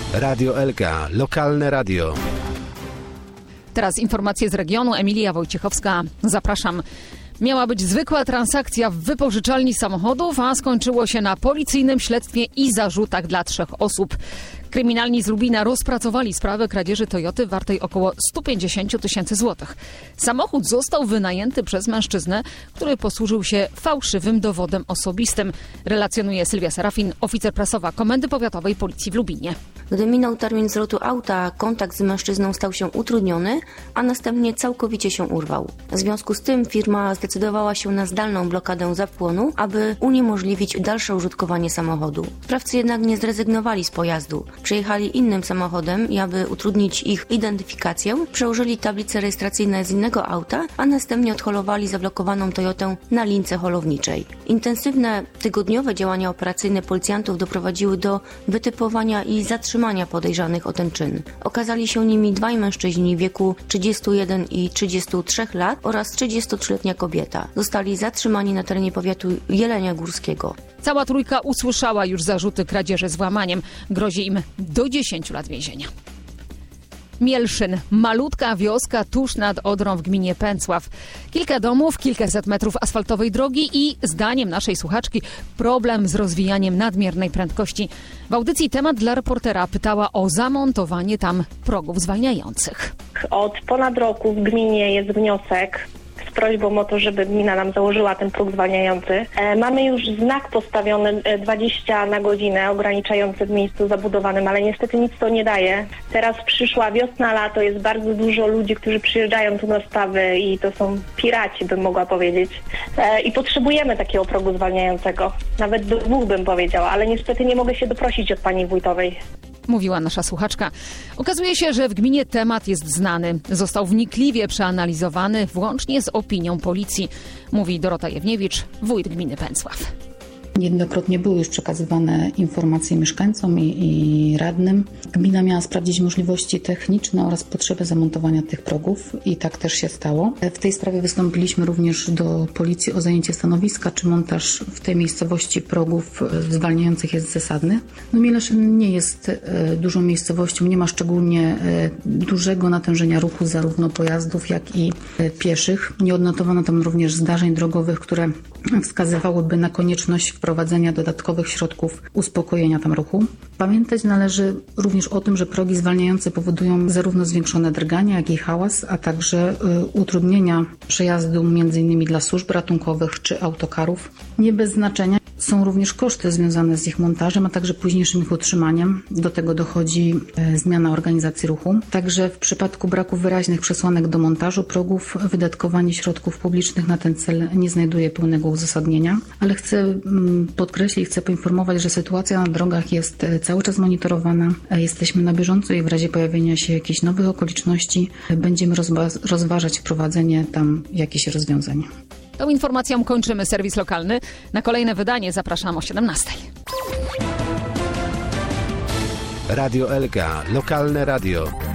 Radio LK, lokalne radio. Teraz informacje z regionu. Emilia Wojciechowska, zapraszam. Miała być zwykła transakcja w wypożyczalni samochodów, a skończyło się na policyjnym śledztwie i zarzutach dla 3 osób. Kryminalni z Lubina rozpracowali sprawę kradzieży Toyoty wartej około 150 tysięcy złotych. Samochód został wynajęty przez mężczyznę, który posłużył się fałszywym dowodem osobistym. Relacjonuje Sylwia Serafin, oficer prasowa Komendy Powiatowej Policji w Lubinie. Gdy minął termin zwrotu auta, kontakt z mężczyzną stał się utrudniony, a następnie całkowicie się urwał. W związku z tym firma zdecydowała się na zdalną blokadę zapłonu, aby uniemożliwić dalsze użytkowanie samochodu. Sprawcy jednak nie zrezygnowali z pojazdu. Przyjechali innym samochodem i aby utrudnić ich identyfikację, przełożyli tablice rejestracyjne z innego auta, a następnie odholowali zablokowaną Toyotę na lince holowniczej. Intensywne, tygodniowe działania operacyjne policjantów doprowadziły do wytypowania i zatrzymania podejrzanych o ten czyn. Okazali się nimi 2 mężczyźni w wieku 31 i 33 lat oraz 33-letnia kobieta. Zostali zatrzymani na terenie powiatu jeleniogórskiego. Cała trójka usłyszała już zarzuty kradzieży z włamaniem. Grozi im do 10 lat więzienia. Mielszyn, malutka wioska tuż nad Odrą w gminie Pęcław. Kilka domów, kilkaset metrów asfaltowej drogi i, zdaniem naszej słuchaczki, problem z rozwijaniem nadmiernej prędkości. W audycji Temat dla Reportera pytała o zamontowanie tam progów zwalniających. Od ponad roku w gminie jest wniosek z prośbą o to, żeby gmina nam założyła ten próg zwalniający. Mamy już znak postawiony 20 na godzinę, ograniczający w miejscu zabudowanym, ale niestety nic to nie daje. Teraz przyszła wiosna, lato, jest bardzo dużo ludzi, którzy przyjeżdżają tu na stawy i to są piraci, bym mogła powiedzieć. I potrzebujemy takiego progu zwalniającego. Nawet do 2 bym powiedziała, ale niestety nie mogę się doprosić od pani wójtowej. Mówiła nasza słuchaczka. Okazuje się, że w gminie temat jest znany. Został wnikliwie przeanalizowany, włącznie z opinią policji, mówi Dorota Jewniewicz, wójt gminy Pęcław. Niejednokrotnie były już przekazywane informacje mieszkańcom i radnym. Gmina miała sprawdzić możliwości techniczne oraz potrzebę zamontowania tych progów i tak też się stało. W tej sprawie wystąpiliśmy również do policji o zajęcie stanowiska, czy montaż w tej miejscowości progów zwalniających jest zasadny. Mieleszyn nie jest dużą miejscowością, nie ma szczególnie dużego natężenia ruchu zarówno pojazdów, jak i pieszych. Nie odnotowano tam również zdarzeń drogowych, które wskazywałyby na konieczność wprowadzenia dodatkowych środków uspokojenia tam ruchu. Pamiętać należy również o tym, że progi zwalniające powodują zarówno zwiększone drgania, jak i hałas, a także utrudnienia przejazdu m.in. dla służb ratunkowych czy autokarów. Nie bez znaczenia są również koszty związane z ich montażem, a także późniejszym ich utrzymaniem. Do tego dochodzi zmiana organizacji ruchu. Także w przypadku braku wyraźnych przesłanek do montażu progów wydatkowanie środków publicznych na ten cel nie znajduje pełnego uzasadnienia, ale chcę podkreślić, chcę poinformować, że sytuacja na drogach jest cały czas monitorowana. Jesteśmy na bieżąco i w razie pojawienia się jakichś nowych okoliczności będziemy rozważać wprowadzenie tam jakichś rozwiązań. Tą informacją kończymy serwis lokalny. Na kolejne wydanie zapraszam o 17:00. Radio LK, lokalne radio.